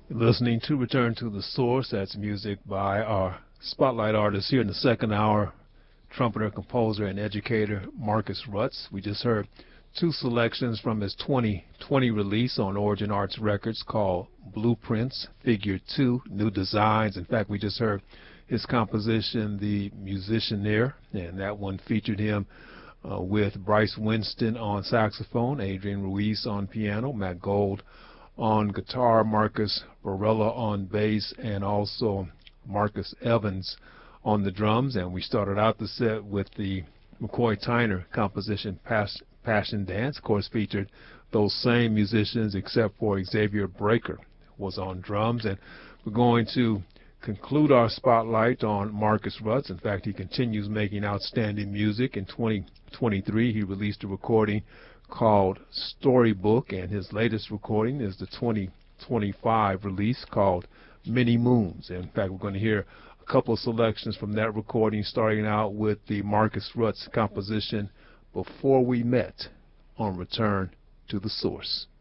Listening to Return to the Source. That's music by our spotlight artist here in the second hour, trumpeter, composer, and educator Marcus Rutz. We just heard two selections from his 2020 release on Origin Arts Records called Blueprints, Figure 2, New Designs. In fact, we just heard his composition, The Musicianaire, and that one featured him with Bryce Winston on saxophone, Adrian Ruiz on piano, Matt Gold on guitar, Marcus Varela on bass, and also Marcus Evans on the drums. And we started out the set with the McCoy Tyner composition Passion Dance. Of course, featured those same musicians except for Xavier Breaker was on drums. And we're going to conclude our spotlight on Marcus Rutz. In fact, he continues making outstanding music. In 2023, he released a recording called Storybook, and his latest recording is the 2025 release called Many Moons. And in fact, we're going to hear a couple of selections from that recording, starting out with the Marcus Rutz composition Before We Met on Return to the Source.